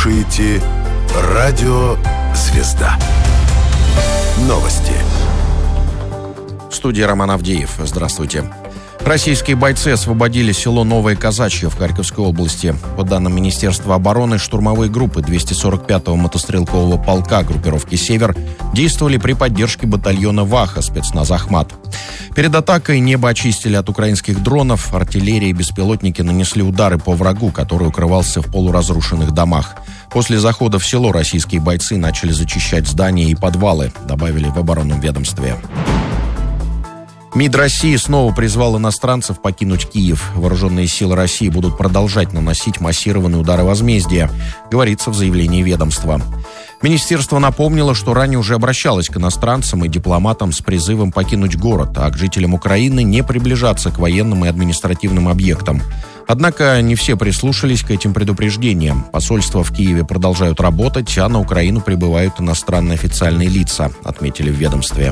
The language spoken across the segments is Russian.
слушаете Радио Звезда. Новости. В студии Роман Авдеев. Здравствуйте. Российские бойцы освободили село Новое Казачье в Харьковской области. По данным Министерства обороны, штурмовые группы 245-го мотострелкового полка группировки «Север» действовали при поддержке батальона «Ваха» спецназа «Ахмат». Перед атакой небо очистили от украинских дронов, артиллерия и беспилотники нанесли удары по врагу, который укрывался в полуразрушенных домах. После захода в село российские бойцы начали зачищать здания и подвалы, добавили в оборонном ведомстве. МИД России снова призвал иностранцев покинуть Киев. Вооруженные силы России будут продолжать наносить массированные удары возмездия, говорится в заявлении ведомства. Министерство напомнило, что ранее уже обращалось к иностранцам и дипломатам с призывом покинуть город, а к жителям Украины не приближаться к военным и административным объектам. Однако не все прислушались к этим предупреждениям. Посольства в Киеве продолжают работать, а на Украину прибывают иностранные официальные лица, отметили в ведомстве.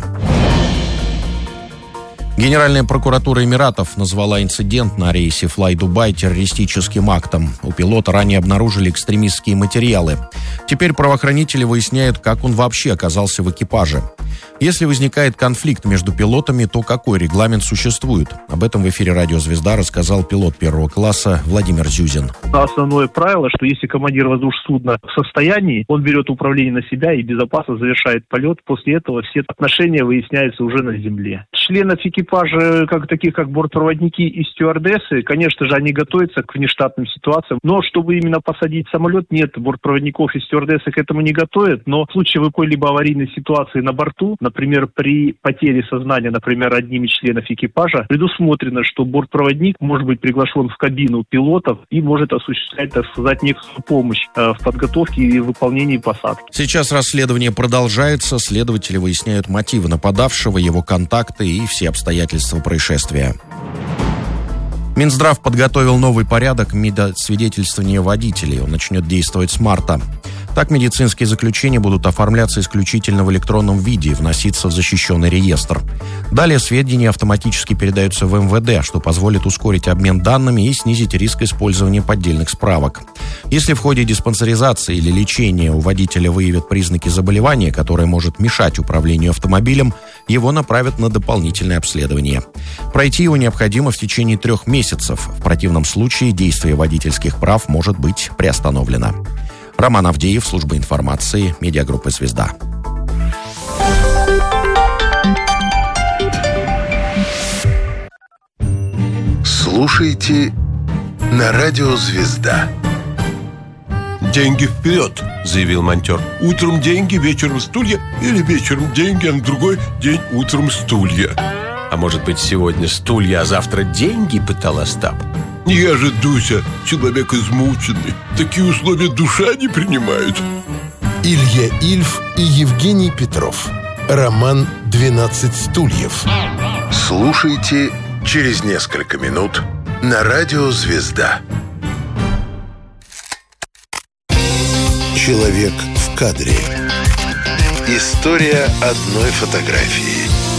Генеральная прокуратура Эмиратов назвала инцидент на рейсе Fly-Dubai террористическим актом. У пилота ранее обнаружили экстремистские материалы. Теперь правоохранители выясняют, как он вообще оказался в экипаже. Если возникает конфликт между пилотами, то какой регламент существует? Об этом в эфире «Радио Звезда» рассказал пилот первого класса Владимир Зюзин. Основное правило, что если командир воздушного судна в состоянии, он берет управление на себя и безопасно завершает полет. После этого все отношения выясняются уже на земле. Членов экипажа, таких как бортпроводники и стюардессы, конечно же, они готовятся к внештатным ситуациям. Но чтобы именно посадить самолет, нет, бортпроводников и стюардессы к этому не готовят. Но в случае какой-либо аварийной ситуации на борту, например, при потере сознания, например, одним из членов экипажа, предусмотрено, что бортпроводник может быть приглашен в кабину пилотов и может осуществлять, так сказать, некую помощь в подготовке и выполнении посадки. Сейчас расследование продолжается. Следователи выясняют мотивы нападавшего, его контакты и все обстоятельства происшествия. Минздрав подготовил новый порядок медосвидетельствования водителей. Он начнет действовать с марта. Так, медицинские заключения будут оформляться исключительно в электронном виде и вноситься в защищенный реестр. Далее сведения автоматически передаются в МВД, что позволит ускорить обмен данными и снизить риск использования поддельных справок. Если в ходе диспансеризации или лечения у водителя выявят признаки заболевания, которое может мешать управлению автомобилем, его направят на дополнительное обследование. Пройти его необходимо в течение 3 месяцев. В противном случае действие водительских прав может быть приостановлено. Роман Авдеев, служба информации, медиагруппа «Звезда». Слушайте на Радио Звезда. «Деньги вперед», — заявил монтер. «Утром деньги, вечером стулья, или вечером деньги, а на другой день утром стулья». «А может быть, сегодня стулья, а завтра деньги?» — пытал Остап. «Я же, Дуся, человек измученный. Такие условия душа не принимает». Илья Ильф и Евгений Петров. Роман «12 стульев». Слушайте через несколько минут на Радио Звезда. Человек в кадре. История одной фотографии.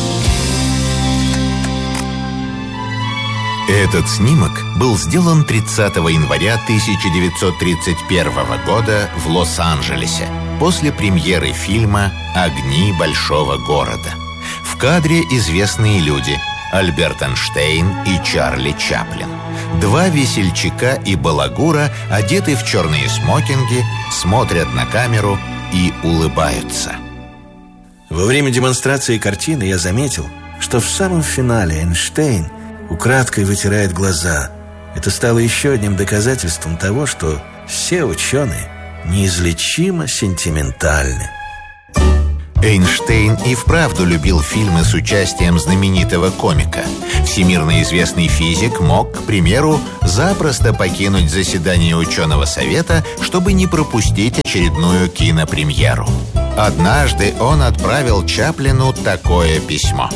Этот снимок был сделан 30 января 1931 года в Лос-Анджелесе после премьеры фильма «Огни большого города». В кадре известные люди Альберт Эйнштейн и Чарли Чаплин. 2 весельчака и балагура, одеты в черные смокинги, смотрят на камеру и улыбаются. Во время демонстрации картины я заметил, что в самом финале Эйнштейн украдкой вытирает глаза. Это стало еще одним доказательством того, что все ученые неизлечимо сентиментальны. Эйнштейн и вправду любил фильмы с участием знаменитого комика. Всемирно известный физик мог, к примеру, запросто покинуть заседание ученого совета, чтобы не пропустить очередную кинопремьеру. Однажды он отправил Чаплину такое письмо.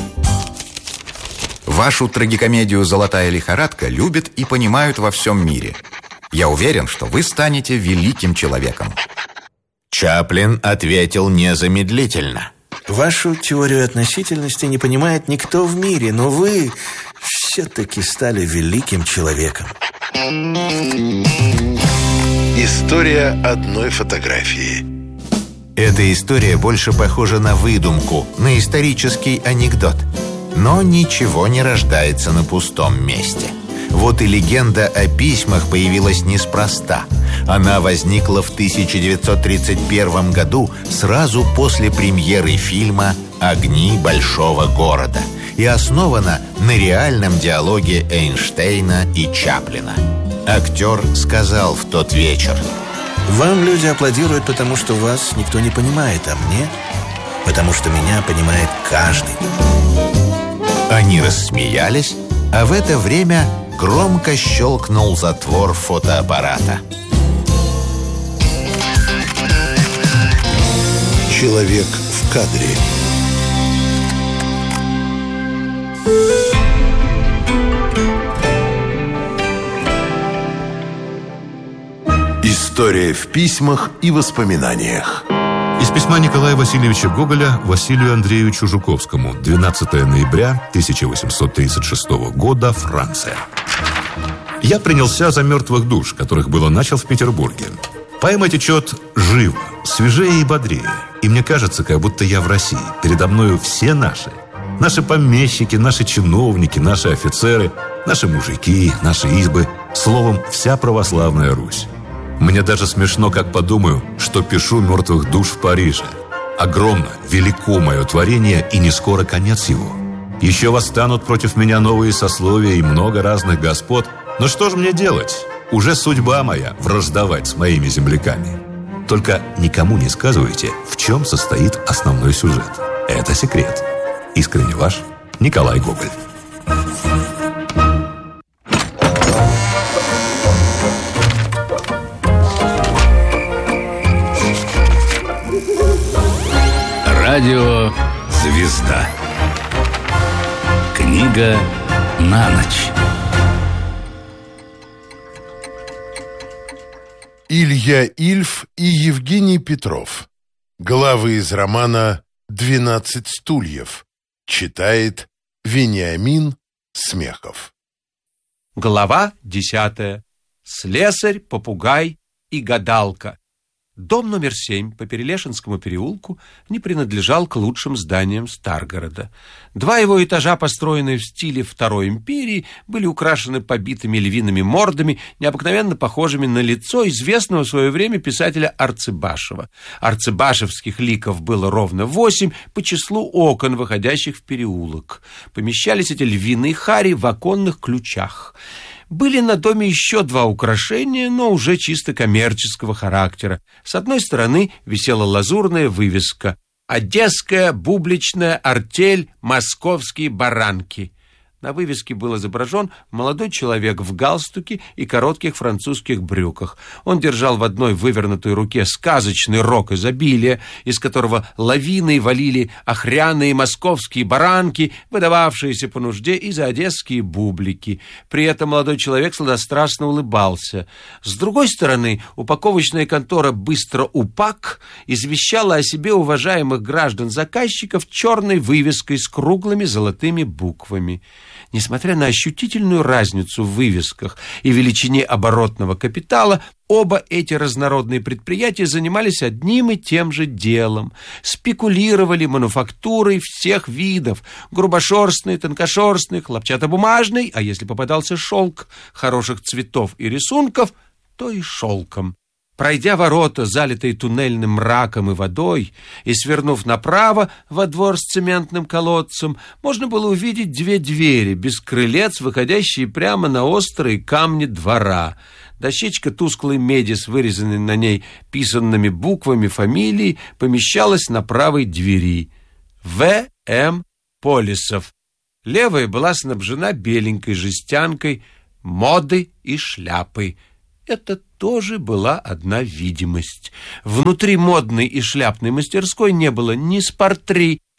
Вашу трагикомедию «Золотая лихорадка» любят и понимают во всем мире. Я уверен, что вы станете великим человеком. Чаплин ответил незамедлительно. Вашу теорию относительности не понимает никто в мире, но вы все-таки стали великим человеком. История одной фотографии. Эта история больше похожа на выдумку, на исторический анекдот. Но ничего не рождается на пустом месте. Вот и легенда о письмах появилась неспроста. Она возникла в 1931 году, сразу после премьеры фильма «Огни большого города», и основана на реальном диалоге Эйнштейна и Чаплина. Актер сказал в тот вечер: «Вам люди аплодируют, потому что вас никто не понимает, а мне, потому что меня понимает каждый». Они рассмеялись, а в это время громко щелкнул затвор фотоаппарата. Человек в кадре. История в письмах и воспоминаниях. Из письма Николая Васильевича Гоголя Василию Андреевичу Жуковскому. 12 ноября 1836 года, Франция. Я принялся за мертвых душ, которых было начал в Петербурге. Поэма течет живо, свежее и бодрее. И мне кажется, как будто я в России. Передо мною все наши. Наши помещики, наши чиновники, наши офицеры, наши мужики, наши избы. Словом, вся православная Русь. Мне даже смешно, как подумаю, что пишу мертвых душ в Париже. Огромно, велико мое творение, и не скоро конец его. Еще восстанут против меня новые сословия и много разных господ. Но что же мне делать? Уже судьба моя враждовать с моими земляками. Только никому не сказывайте, в чем состоит основной сюжет. Это секрет. Искренне ваш, Николай Гоголь. Радио «Звезда». Книга на ночь. Илья Ильф и Евгений Петров. Главы из романа «12 стульев». Читает Вениамин Смехов. Глава 10. Слесарь, попугай и гадалка. Дом номер 7 по Перелешинскому переулку не принадлежал к лучшим зданиям Старгорода. Два его этажа, построенные в стиле Второй империи, были украшены побитыми львиными мордами, необыкновенно похожими на лицо известного в свое время писателя Арцебашева. Арцебашевских ликов было ровно 8 по числу окон, выходящих в переулок. Помещались эти львиные хари в оконных ключах. Были на доме еще два украшения, но уже чисто коммерческого характера. С одной стороны висела лазурная вывеска: «Одесская бубличная артель «Московские баранки». На вывеске был изображен молодой человек в галстуке и коротких французских брюках. Он держал в одной вывернутой руке сказочный рог изобилия, из которого лавиной валили охряные московские баранки, выдававшиеся по нужде, и за одесские бублики. При этом молодой человек сладострастно улыбался. С другой стороны, упаковочная контора «Быстро упак» извещала о себе уважаемых граждан-заказчиков черной вывеской с круглыми золотыми буквами. Несмотря на ощутительную разницу в вывесках и величине оборотного капитала, оба эти разнородные предприятия занимались одним и тем же делом. Спекулировали мануфактурой всех видов: грубошерстной, тонкошерстной, хлопчатобумажной, а если попадался шелк хороших цветов и рисунков, то и шелком. Пройдя ворота, залитые туннельным мраком и водой, и свернув направо во двор с цементным колодцем, можно было увидеть две двери без крылец, выходящие прямо на острые камни двора. Дощечка тусклой меди с вырезанной на ней писанными буквами фамилии помещалась на правой двери: В.М. Полисов. Левая была снабжена беленькой жестянкой, моды и шляпой. Это тоже была одна видимость. Внутри модной и шляпной мастерской не было ни спартри,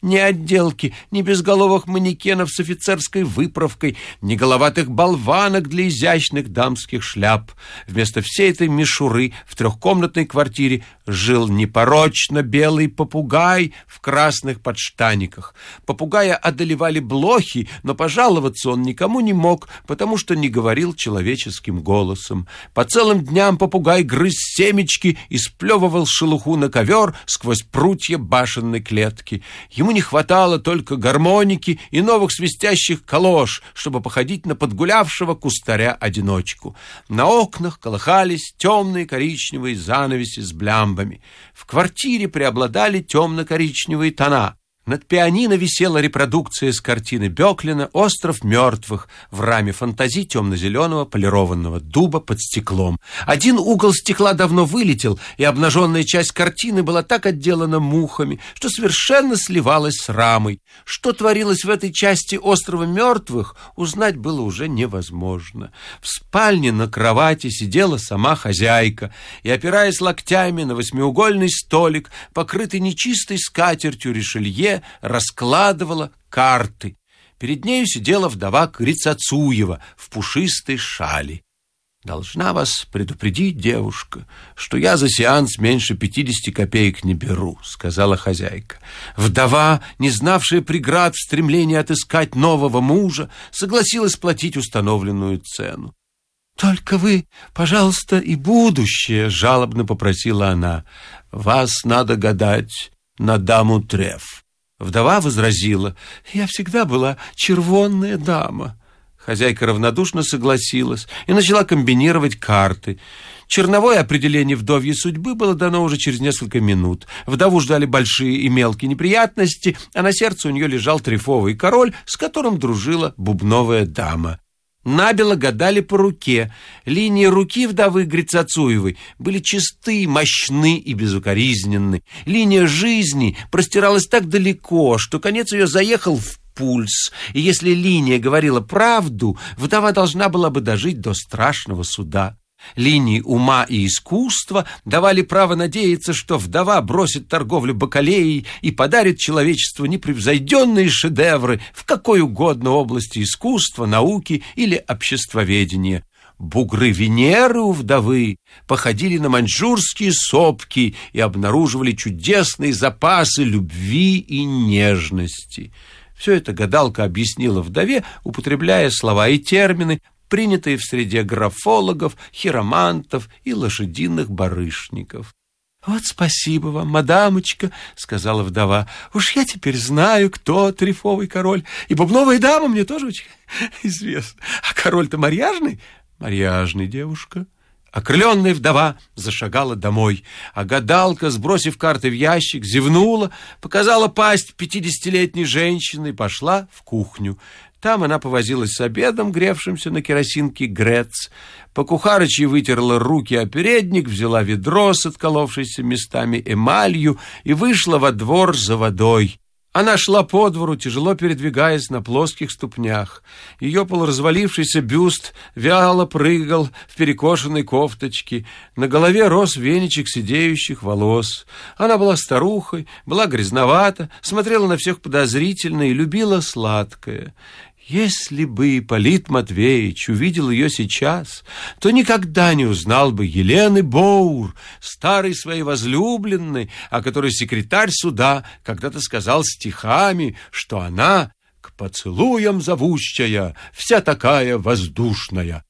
Ни отделки, ни безголовых манекенов с офицерской выправкой, ни головатых болванок для изящных дамских шляп. Вместо всей этой мишуры в трехкомнатной квартире жил непорочно белый попугай в красных подштаниках. Попугая одолевали блохи, но пожаловаться он никому не мог, потому что не говорил человеческим голосом. По целым дням попугай грыз семечки и сплевывал шелуху на ковер сквозь прутья башенной клетки. Ему не хватало только гармоники и новых свистящих калош, чтобы походить на подгулявшего кустаря-одиночку. На окнах колыхались темные коричневые занавеси с блямбами. В квартире преобладали темно-коричневые тона. Над пианино висела репродукция с картины Бёклина «Остров мертвых» в раме фантазии темно-зеленого полированного дуба под стеклом. Один угол стекла давно вылетел, и обнаженная часть картины была так отделана мухами, что совершенно сливалась с рамой. Что творилось в этой части «Острова мертвых», узнать было уже невозможно. В спальне на кровати сидела сама хозяйка и, опираясь локтями на восьмиугольный столик, покрытый нечистой скатертью Ришелье, раскладывала карты. Перед нею сидела вдова Грицацуева в пушистой шали. «Должна вас предупредить, девушка, что я за сеанс меньше 50 копеек не беру», — сказала хозяйка. Вдова, не знавшая преград в стремлении отыскать нового мужа, согласилась платить установленную цену. «Только вы, пожалуйста, и будущее», — жалобно попросила она. «Вас надо гадать на даму Треф». Вдова возразила: «Я всегда была червонная дама». Хозяйка равнодушно согласилась и начала комбинировать карты. Черновое определение вдовьей судьбы было дано уже через несколько минут. Вдову ждали большие и мелкие неприятности, а на сердце у нее лежал трефовый король, с которым дружила бубновая дама. Набело гадали по руке. Линии руки вдовы Грицацуевой были чисты, мощны и безукоризненны. Линия жизни простиралась так далеко, что конец ее заехал в пульс. И если линия говорила правду, вдова должна была бы дожить до страшного суда. Линии ума и искусства давали право надеяться, что вдова бросит торговлю бакалеей и подарит человечеству непревзойденные шедевры в какой угодно области искусства, науки или обществоведения. Бугры Венеры у вдовы походили на маньчжурские сопки и обнаруживали чудесные запасы любви и нежности. Все это гадалка объяснила вдове, употребляя слова и термины, принятые в среде графологов, хиромантов и лошадиных барышников. «Вот спасибо вам, мадамочка», — сказала вдова. «Уж я теперь знаю, кто трефовый король, и бубновая дама мне тоже очень известна. А король-то марьяжный?» «Марьяжный, девушка». Окрыленная вдова зашагала домой, а гадалка, сбросив карты в ящик, зевнула, показала пасть 50-летней женщины и пошла в кухню. Там она повозилась с обедом, гревшимся на керосинке Грец. По-кухарочьи вытерла руки о передник, взяла ведро с отколовшейся местами эмалью и вышла во двор за водой. Она шла по двору, тяжело передвигаясь на плоских ступнях. Ее полуразвалившийся бюст вяло прыгал в перекошенной кофточке. На голове рос веничек сидеющих волос. Она была старухой, была грязновата, смотрела на всех подозрительно и любила сладкое. Если бы Ипполит Матвеевич увидел ее сейчас, то никогда не узнал бы Елены Боур, старой своей возлюбленной, о которой секретарь суда когда-то сказал стихами, что она к поцелуям зовущая, вся такая воздушная.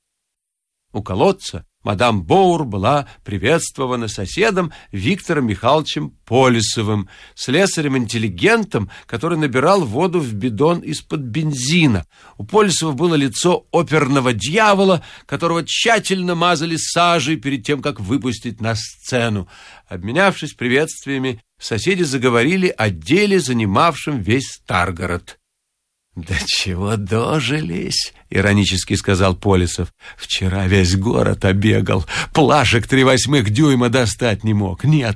У колодца мадам Боур была приветствована соседом Виктором Михайловичем Полисовым, слесарем-интеллигентом, который набирал воду в бидон из-под бензина. У Полисова было лицо оперного дьявола, которого тщательно мазали сажей перед тем, как выпустить на сцену. Обменявшись приветствиями, соседи заговорили о деле, занимавшем весь Старгород. «Да чего дожились?» — иронически сказал Полисов. «Вчера весь город обегал, плашек 3/8 дюйма достать не мог, нету.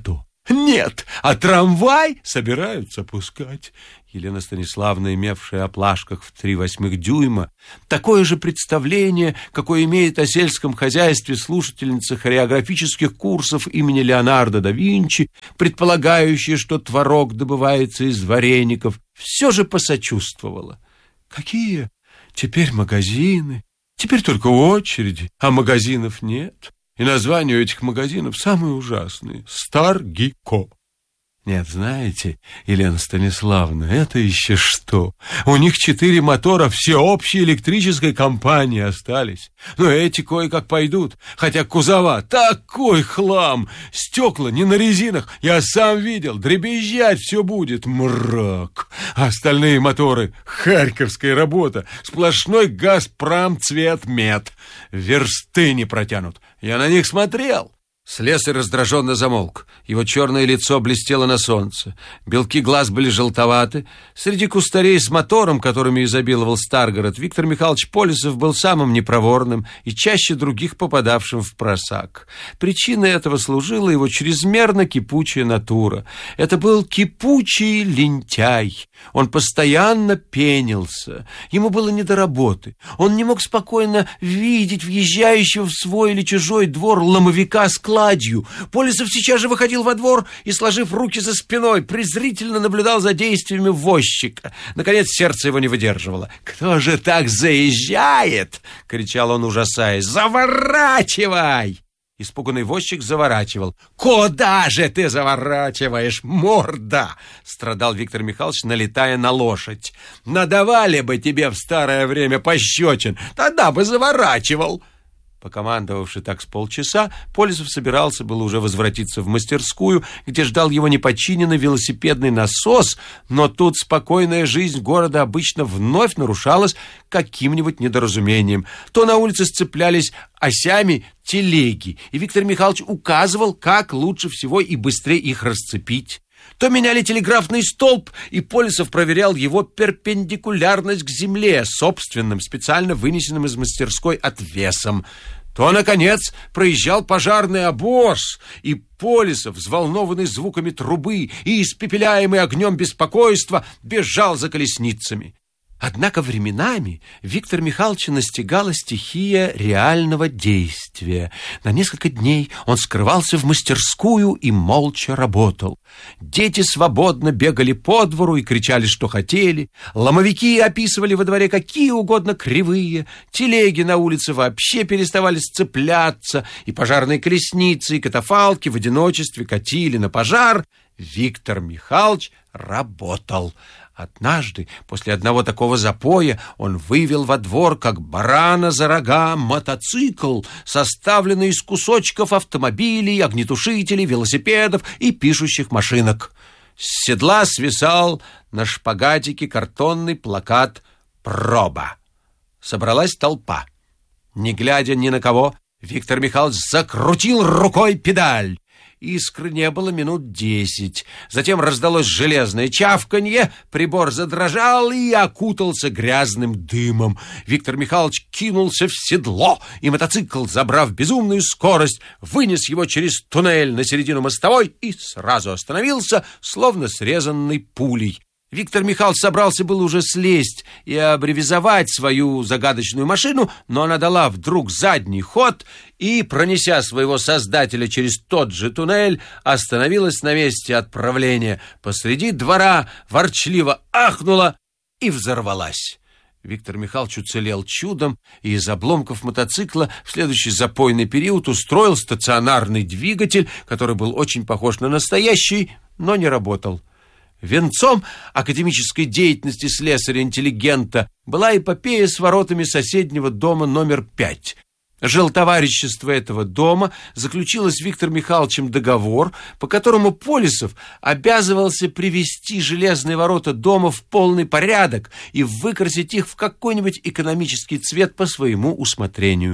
Нет, а трамвай собираются пускать. Елена Станиславовна, имевшая о плашках в 3/8 дюйма, такое же представление, какое имеет о сельском хозяйстве слушательница хореографических курсов имени Леонардо да Винчи, предполагающая, что творог добывается из вареников, все же посочувствовала. Какие теперь магазины? Теперь только очереди, а магазинов нет. И названия у этих магазинов самые ужасные. Старгико. Нет, знаете, Елена Станиславовна, это еще что? У них 4 мотора всеобщей электрической компании остались. Но эти кое-как пойдут, хотя кузова такой хлам. Стекла не на резинах, я сам видел, дребезжать все будет, мрак. А остальные моторы — харьковская работа, сплошной «Газпром» цвет мед. Версты не протянут, я на них смотрел. Слесарь раздраженно замолк. Его черное лицо блестело на солнце. Белки глаз были желтоваты. Среди кустарей с мотором, которыми изобиловал Старгород, Виктор Михайлович Полесов был самым непроворным и чаще других попадавшим в просак. Причиной этого служила его чрезмерно кипучая натура. Это был кипучий лентяй. Он постоянно пенился. Ему было не до работы. Он не мог спокойно видеть въезжающего в свой или чужой двор ломовика с кладью. Полесов сейчас же выходил во двор и, сложив руки за спиной, презрительно наблюдал за действиями возчика. Наконец сердце его не выдерживало. «Кто же так заезжает?» — кричал он, ужасаясь. «Заворачивай!» Испуганный возчик заворачивал. «Куда же ты заворачиваешь, морда?» — страдал Виктор Михайлович, налетая на лошадь. «Надавали бы тебе в старое время пощечин, тогда бы заворачивал». Покомандовавший так с полчаса, Полесов собирался было уже возвратиться в мастерскую, где ждал его неподчиненный велосипедный насос, но тут спокойная жизнь города обычно вновь нарушалась каким-нибудь недоразумением. То на улице сцеплялись осями телеги, и Виктор Михайлович указывал, как лучше всего и быстрее их расцепить. То меняли телеграфный столб, и Полесов проверял его перпендикулярность к земле собственным, специально вынесенным из мастерской отвесом. То, наконец, проезжал пожарный обоз, и Полесов, взволнованный звуками трубы и испепеляемый огнем беспокойства, бежал за колесницами. Однако временами Виктора Михайловича настигала стихия реального действия. На несколько дней он скрывался в мастерскую и молча работал. Дети свободно бегали по двору и кричали, что хотели. Ломовики описывали во дворе какие угодно кривые. Телеги на улице вообще переставали сцепляться, и пожарные колесницы и катафалки в одиночестве катили на пожар. Виктор Михайлович работал. Однажды, после одного такого запоя, он вывел во двор, как барана за рога, мотоцикл, составленный из кусочков автомобилей, огнетушителей, велосипедов и пишущих машинок. С седла свисал на шпагатике картонный плакат «Проба». Собралась толпа. Не глядя ни на кого, Виктор Михайлович закрутил рукой педаль. Искры не было минут 10. Затем раздалось железное чавканье, прибор задрожал и окутался грязным дымом. Виктор Михайлович кинулся в седло, и мотоцикл, забрав безумную скорость, вынес его через туннель на середину мостовой и сразу остановился, словно срезанный пулей. Виктор Михайлович собрался было уже слезть и абревизовать свою загадочную машину, но она дала вдруг задний ход и, пронеся своего создателя через тот же туннель, остановилась на месте отправления посреди двора, ворчливо ахнула и взорвалась. Виктор Михайлович уцелел чудом и из обломков мотоцикла в следующий запойный период устроил стационарный двигатель, который был очень похож на настоящий, но не работал. Венцом академической деятельности слесаря-интеллигента была эпопея с воротами соседнего дома номер 5. Жилтоварищество этого дома заключило с Виктором Михайловичем договор, по которому Полесов обязывался привести железные ворота дома в полный порядок и выкрасить их в какой-нибудь экономический цвет по своему усмотрению.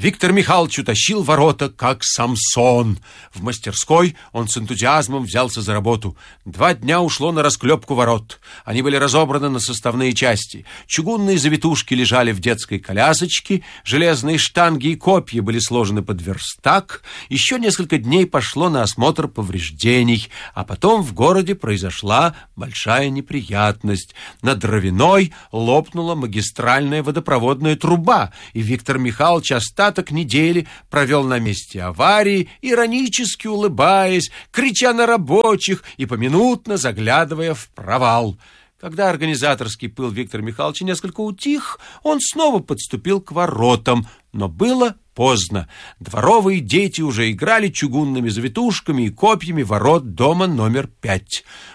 Виктор Михайлович утащил ворота, как Самсон. В мастерской он с энтузиазмом взялся за работу. 2 дня ушло на расклепку ворот. Они были разобраны на составные части. Чугунные завитушки лежали в детской колясочке, железные штанги и копья были сложены под верстак. Еще несколько дней пошло на осмотр повреждений, а потом в городе произошла большая неприятность. На Дровяной лопнула магистральная водопроводная труба, и Виктор Михайлович остаток недели провел на месте аварии, иронически улыбаясь, крича на рабочих и поминутно заглядывая в провал. Когда организаторский пыл Виктора Михайловича несколько утих, он снова подступил к воротам, но было поздно. Дворовые дети уже играли чугунными завитушками и копьями ворот дома номер 5.